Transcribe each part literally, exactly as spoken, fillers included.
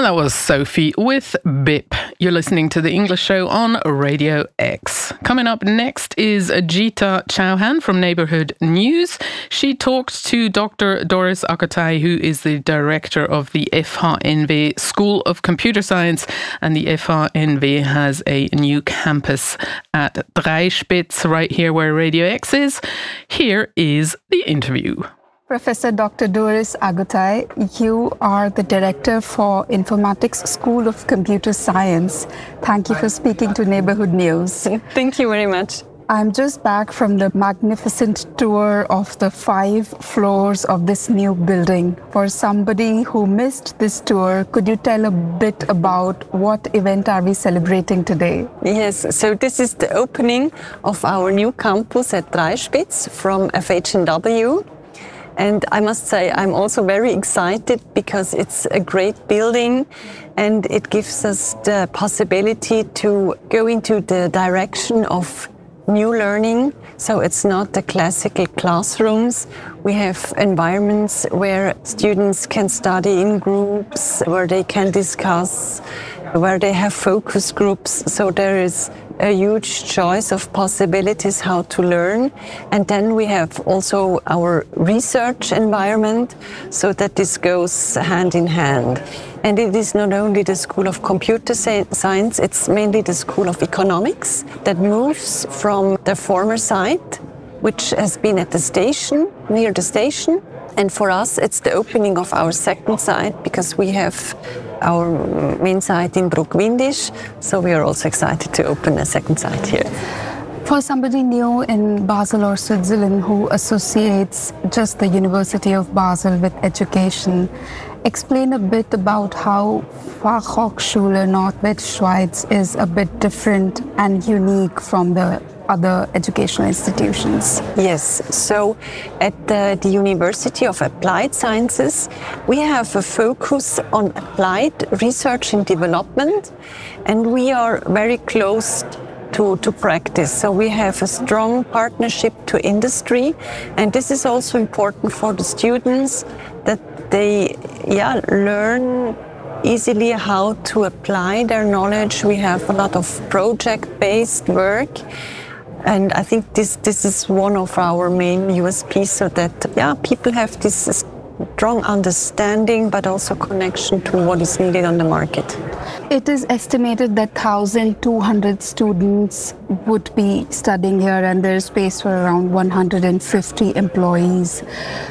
that was Sophie with B I P. You're listening to The English Show on Radio X. Coming up next is Gita Chauhan from Neighbourhood News. She talked to Doctor Doris Agotai, who is the director of the F H N V School of Computer Science, and the F H N V has a new campus at Dreispitz, right here where Radio X is. Here is the interview. Professor Doctor Doris Agotai, you are the Director for Informatics School of Computer Science. Thank you for speaking to Neighbourhood News. Thank you very much. I'm just back from the magnificent tour of the five floors of this new building. For somebody who missed this tour, could you tell a bit about what event are we celebrating today? Yes, so this is the opening of our new campus at Dreispitz from F H N W. And I must say, I'm also very excited because it's a great building and it gives us the possibility to go into the direction of new learning. So it's not the classical classrooms. We have environments where students can study in groups, where they can discuss, where they have focus groups. So there is a huge choice of possibilities how to learn. And then we have also our research environment, so that this goes hand in hand. And it is not only the School of Computer Science, it's mainly the School of Economics that moves from the former site, which has been at the station, near the station. And for us, it's the opening of our second site, because we have our main site in Bruck-Windisch, so we are also excited to open a second site here. For somebody new in Basel or Switzerland who associates just the University of Basel with education, explain a bit about how Fachhochschule Nordwestschweiz is a bit different and unique from the other educational institutions. Yes, so at the, the University of Applied Sciences, we have a focus on applied research and development, and we are very close to, to practice. So we have a strong partnership to industry, and this is also important for the students, that they yeah, learn easily how to apply their knowledge. We have a lot of project-based work. And I think this this is one of our main U S Ps, so that yeah, people have this strong understanding, but also connection to what is needed on the market. It is estimated that one thousand two hundred students would be studying here, and there is space for around one hundred fifty employees.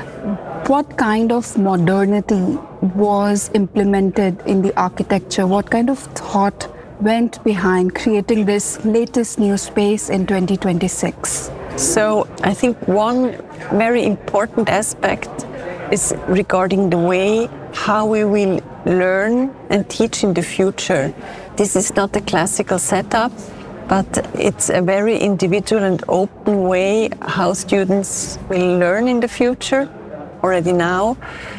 What kind of modernity was implemented in the architecture? What kind of thought went behind creating this latest new space in twenty twenty-six? So I think one very important aspect is regarding the way how we will learn and teach in the future. This is not a classical setup, but it's a very individual and open way how students will learn in the future, already now.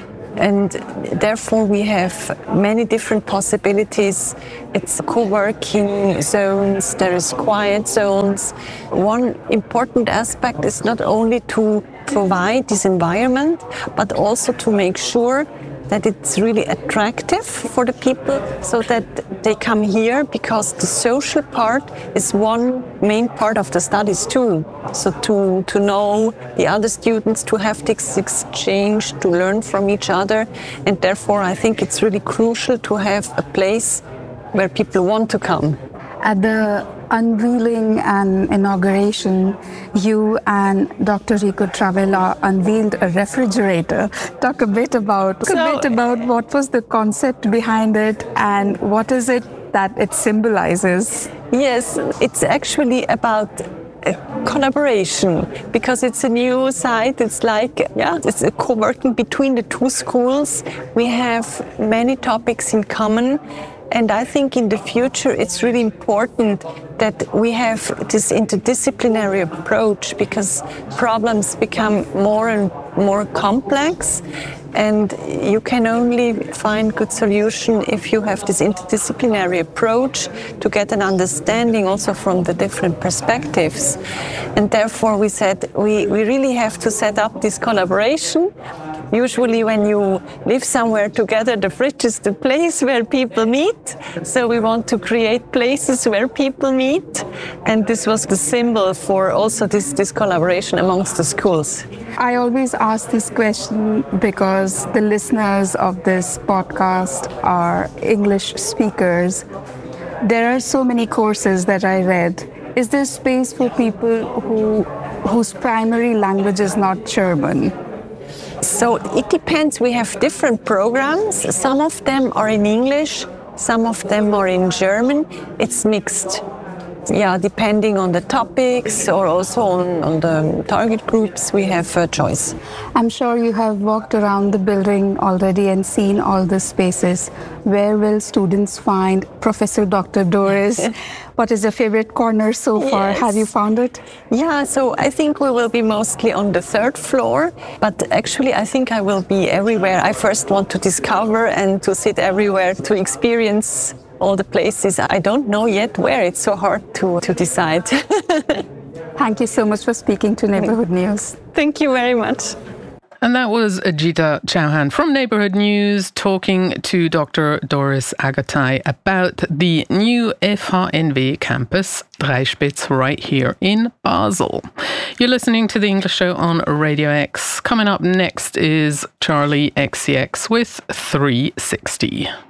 And therefore we have many different possibilities. It's co-working zones, there is quiet zones. One important aspect is not only to provide this environment, but also to make sure that it's really attractive for the people, so that they come here, because the social part is one main part of the studies too. So to, to know the other students, to have this exchange, to learn from each other. And therefore I think it's really crucial to have a place where people want to come. At the unveiling and inauguration, you and Doctor Rico Travella unveiled a refrigerator. Talk a bit about so, a bit about what was the concept behind it, and what is it that it symbolizes? Yes, it's actually about a collaboration, because it's a new site. It's like, yeah, it's a co-working between the two schools. We have many topics in common. And I think in the future it's really important that we have this interdisciplinary approach, because problems become more and more complex, and you can only find good solution if you have this interdisciplinary approach to get an understanding also from the different perspectives. And therefore we said we, we really have to set up this collaboration usually when you live somewhere together, the fridge is the place where people meet. So we want to create places where people meet. And this was the symbol for also this, this collaboration amongst the schools. I always ask this question because the listeners of this podcast are English speakers. There are so many courses that I read. Is there space for people who whose primary language is not German? So it depends. We have different programs. Some of them are in English, some of them are in German. It's mixed. Yeah, depending on the topics or also on, on the target groups, we have a choice. I'm sure you have walked around the building already and seen all the spaces. Where will students find Professor Doctor Doris? What is your favorite corner so far? Yes. Have you found it? Yeah, so I think we will be mostly on the third floor, but actually I think I will be everywhere. I first want to discover and to sit everywhere to experience all the places. I don't know yet where. It's so hard to, to decide. Thank you so much for speaking to Neighborhood News. Thank you very much. And that was Gita Chauhan from Neighborhood News talking to Doctor Doris Agatai about the new F H N W campus Dreispitz right here in Basel. You're listening to the English Show on Radio X. Coming up next is Charlie X C X with three sixty.